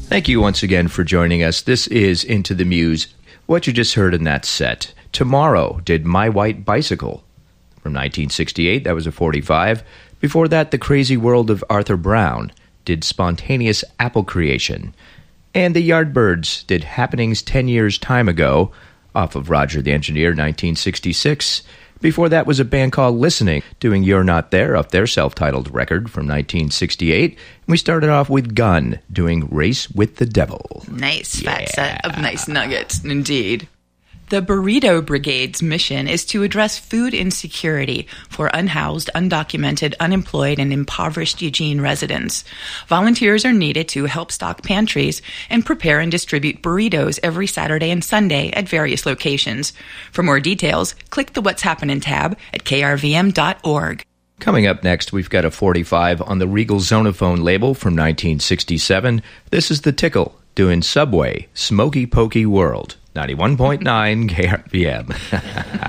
Thank you once again for joining us. This is Into the Muse. What you just heard in that set. Tomorrow did My White Bicycle from 1968. That was a 45. Before that, The Crazy World of Arthur Brown did Spontaneous Apple Creation. And the Yardbirds did Happenings 10 Years Time Ago off of Roger the Engineer, 1966. Before that was a band called Listening, doing You're Not There off their self-titled record from 1968. And we started off with Gun, doing Race with the Devil. Nice fat set of nice nuggets, indeed. The Burrito Brigade's mission is to address food insecurity for unhoused, undocumented, unemployed, and impoverished Eugene residents. Volunteers are needed to help stock pantries and prepare and distribute burritos every Saturday and Sunday at various locations. For more details, click the What's Happening tab at krvm.org. Coming up next, we've got a 45 on the Regal Zonophone label from 1967. This is The Tickle, doing Subway, Smoky Pokey World. 91.9 KRVM.